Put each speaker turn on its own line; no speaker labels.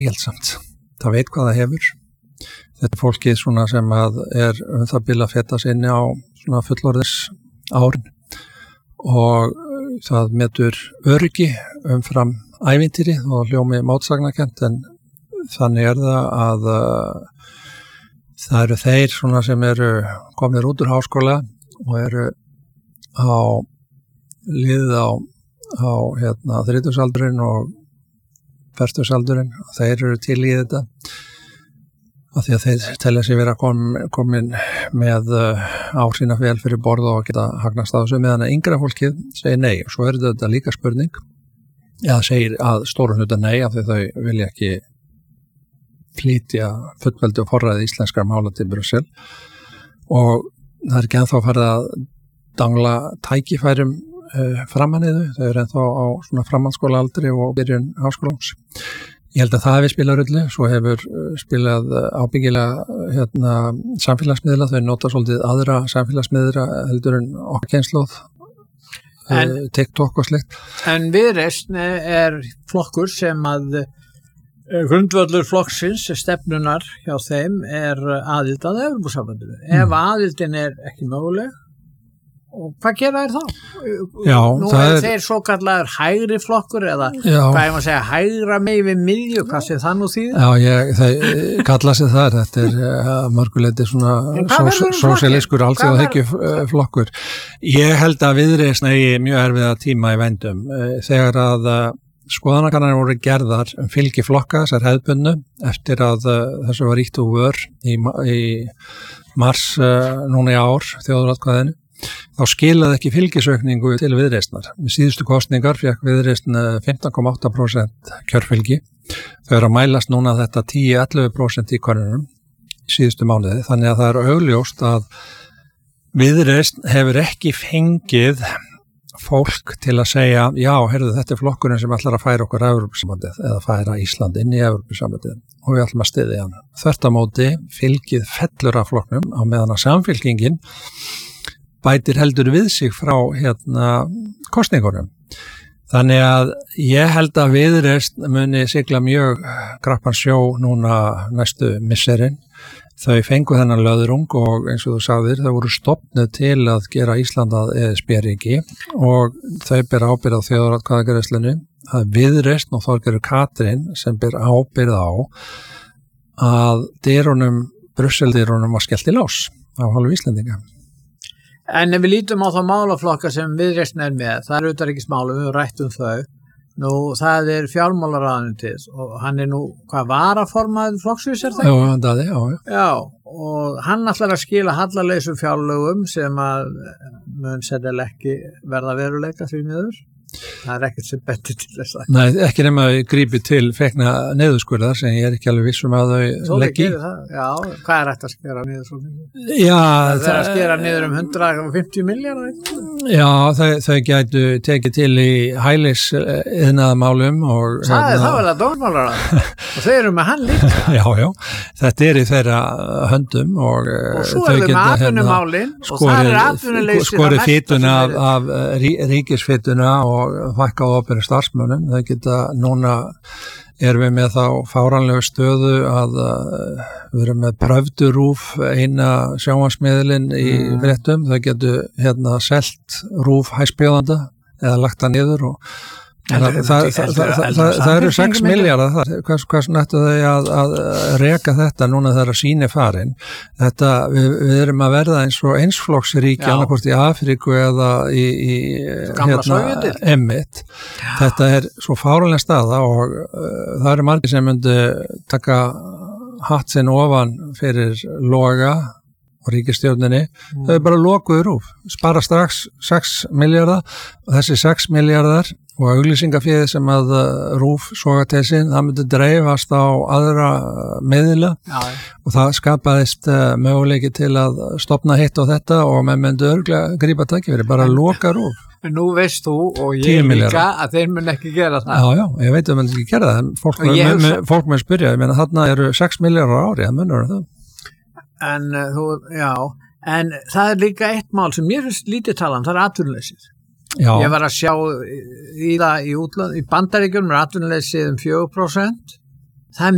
helsamt. Það veit hvað það hefur. Þetta fólkið svona sem að það bil að feta sig inni á svona fullorðis árin og það metur öryggi umfram ævintýri og hljómi mótsagnakent en þannig það að það eru þeir svona sem eru komnir út úr háskóla og eru liðið á þrítugsaldurinn og fertugsaldurinn. Þeir eru til í þetta af því að þeir telja sig vera komin með sína vel fyrir borð og geta hagnast á þessu meðan að yngra fólkið segir nei. Svo þetta líka spurning. Já, segir að stórum hluta nei af því þau vilja ekki flytja fullveldi og forræði íslenskar mála til Brussel og það ekki ennþá farið að dangla tækifærum framanniðu. Þau eru ennþá á svona framhaldsskóla aldri og byrjun háskólangs. Ég held að það hefur spilað rullu, svo hefur spilað ábyggilega samfélagsmiðla, þau nota svolítið aðra samfélagsmiðla heldur en okkar kynslóð, TikTok og slikt. En
Viðreisn flokkur sem að grundvöllur flokksins, stefnunar hjá þeim aðild að Evrópusambandinu. Ef aðildin ekki möguleg, og hvað gera þær þá?
Já,
nú þeir svo kallaður hægri flokkur eða hvað ég maður segja hægra megin við miðju, hvað sé það nú þýðir?
Já, þeir kalla sig það, þetta mörguleiti svona sósíalískur alþjóðahyggju flokkur. Ég held að Viðreisn eigi mjög erfiða tíma í vendum. Þegar að skoðanakannanir voru gerðar fylgi flokka, þessar hefðbundu, eftir að þessu var ýtt úr vör í mars núna í ár, þjóðaratkvæðinu. Þá skilaði ekki fylgisaukningu til Viðreisnar. Í síðustu kosningar fékk Viðreisn 15,8% kjörfylgi. Þau eru að mælast núna þetta 10-11% í könnunum í síðustu mánuði. Þannig að það augljóst að Viðreisn hefur ekki fengið fólk til að segja, já, heyrðu, þetta flokkurinn sem ætlar að færa okkur Evrópusambandið eða færa Ísland inn í Evrópusambandið og við ætlum að styðja hann. Þvert á móti fylgið fellur af flokknum á meðan að Samfylkingin bætir heldur við sig frá kosningunum. Þannig að ég held að Viðreisn muni sigla mjög krappan sjó núna næstu misserin. Þau fengu þennan löðrung og eins og þú sagðir, þau voru stofnuð til að gera Ísland að ESB-ríki og þau bera ábyrgð á þjóðaratkvæðagreiðslunni. Það Viðreisn og Þorgerður Katrín sem ber ábyrgð á að Brussel-dyrunum var skellt í lás á hálfu Íslendinga.
En ef við lítum á þá málaflokka sem Viðreisn með, það utanríkismálum, við höfum rætt þau. Nú, það fjármálaráðuneytið og hann nú, varaformaður flokksins það? Já, og hann ætlar að skila hallalausum fjárlögum sem að mun sennilega ekki verða veruleika því miður. Það ekkert sem betur til þess að.
Nei, ekki nema að grípi til fekna niðurskurðar sem ég ekki alveg vissum að þau leggi.
Já, hvað hægt að skera niður svo mikið?
Já,
það að skera niður 150 milljarðar?
Já, þau gætu tekið til í hælissiðnaðarmálum og
það það dómsmálaráð og þau eru með hann líka.
Já, þetta í þeirra höndum og
svo þau geta atvinnumálin og það atvinnuleysi
skorið fituna af ríkisfituna og fækkað opinberum starfsmönnum. Þau geta núna erum við með þá fáránlegu stöðu að við erum með pröfdurúf eina sjónvarpsmiðlinn í fréttum. Þau getur selt rúf hæstbjóðanda eða lagt það niður og það eru 6 milljarðar þar. Hvers nættu þau að reka þetta núna þegar síni farin? Við erum að verða eins og einsflokksríki annarkvort í Afríku eða í Emmitt. Þetta svo fáránleg staða og það eru margir sem myndi taka hatt sinn ofan fyrir Loga og ríkisstjórninni. Þau bara lokuðu rúf, spara strax 6 milljarðar og þessi 6 milljarðar og auglýsingaféð sem að rúf soga til sín, það myndi dreifast á aðra miðla og það skapaðist möguleiki til að stofna hitt á þetta og menn myndi örglega grípa tækifæri, bara loka rúf.
En nú veist þú og ég líka að þeir mun ekki gera það.
Já, ég veit að mun ekki gera það, en fólk mun spyrja, ég meina þarna eru 6 milljarðar á ári, það munur það.
En það líka eitt mál sem mér finnst lítið talan, það atvinnuleysið. Ég var að sjá í Bandaríkjunum atvinnuleysið 4%.